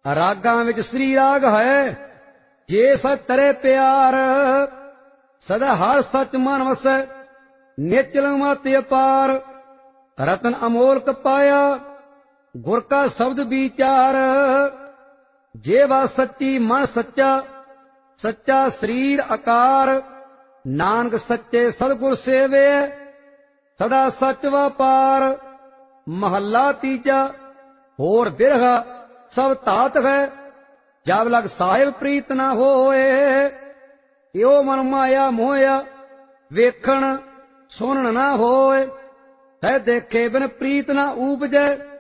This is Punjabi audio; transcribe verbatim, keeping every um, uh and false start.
ਰਾਗਾਂ ਵਿੱਚ ਸ੍ਰੀ ਰਾਗ ਹੈ, ਜੇ ਸਚ ਤਰੇ ਪਿਆਰ। ਸਦਾ ਹਰ ਸਚ ਮਨ ਵਸੈ, ਨਿਚਲ ਮਤ ਅਪਾਰ। ਰਤਨ ਅਮੋਲਕ ਪਾਇਆ, ਗੁਰ ਕਾ ਸ਼ਬਦ ਵਿਚਾਰ। ਜੇ ਵਾ ਸੱਚੀ ਮਨ ਸੱਚਾ, ਸੱਚਾ ਸਰੀਰ ਆਕਾਰ। ਨਾਨਕ ਸੱਚੇ ਸਤਿਗੁਰ ਸੇਵੇ, ਸਦਾ ਸਚ ਵਪਾਰ। ਮਹੱਲਾ ਤੀਜਾ। ਹੋਰ ਬਿਰਹਾ ਸਭ ਧਾਤ ਹੈ, ਜਬ ਲਗ ਸਾਹਿਬ ਪ੍ਰੀਤ ਨਾ ਹੋਏ। ਇਉ ਮਨ ਮਾਇਆ ਮੋਇਆ, ਵੇਖਣ ਸੁਣਨ ਨਾ ਹੋਏ। ਹੈ ਦੇਖੇ ਬਿਨ ਪ੍ਰੀਤ ਨਾ ਊਪਜੈ,